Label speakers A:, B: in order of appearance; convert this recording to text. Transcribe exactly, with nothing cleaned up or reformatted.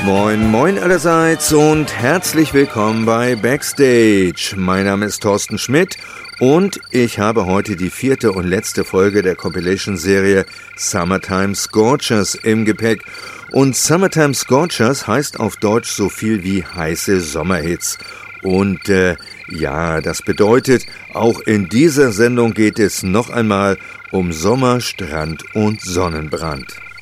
A: Moin, moin allerseits und herzlich willkommen bei Backstage. Mein Name ist Thorsten Schmidt und ich habe heute die vierte und letzte Folge der Compilation-Serie Summertime Scorchers im Gepäck. Und Summertime Scorchers heißt auf Deutsch so viel wie heiße Sommerhits. Und äh, ja, das bedeutet, auch in dieser Sendung geht es noch einmal um Sommer, Strand und Sonnenbrand.